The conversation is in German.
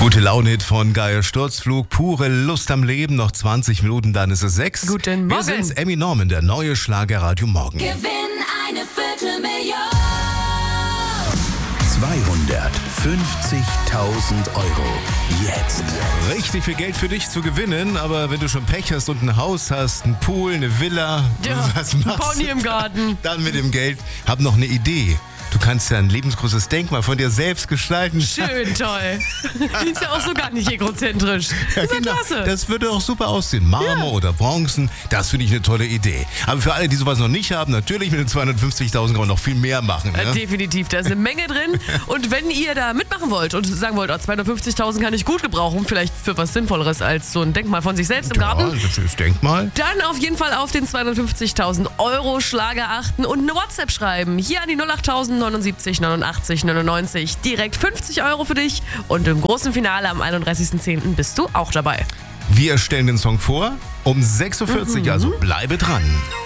Gute Laune von Geil Sturzflug, pure Lust am Leben, noch 20 Minuten, dann ist es 6. Guten Morgen. Wir sind's, Emmy Norman, der neue Schlagerradio Morgen. Gewinn eine Viertelmillion. 250.000 Euro. Jetzt. Richtig viel Geld für dich zu gewinnen, aber wenn du schon Pech hast und ein Haus hast, einen Pool, eine Villa, Ja, was ein machst Pony du im Garten. dann mit dem Geld? Hab noch eine Idee. Du kannst ja ein lebensgroßes Denkmal von dir selbst gestalten. Schön, toll. Ist ja auch so gar nicht egozentrisch. Ja, Das ist ja genau. klasse. Das würde auch super aussehen. Marmor oder Bronzen, das finde ich eine tolle Idee. Aber für alle, die sowas noch nicht haben, natürlich mit den 250.000 kann man noch viel mehr machen. Ne? Definitiv, da ist eine Menge drin. Und wenn ihr da mitmachen wollt und sagen wollt, 250.000 kann ich gut gebrauchen, vielleicht für was Sinnvolleres als so ein Denkmal von sich selbst im Garten, Ja, das ist Denkmal. dann auf jeden Fall auf den 250.000 Euro Schlager achten und eine WhatsApp schreiben. Hier an die 08.000 79 89 99. Direkt 50 Euro für dich. Und im großen Finale am 31.10. bist du auch dabei. Wir stellen den Song vor um 6.40 Uhr, also bleibe dran.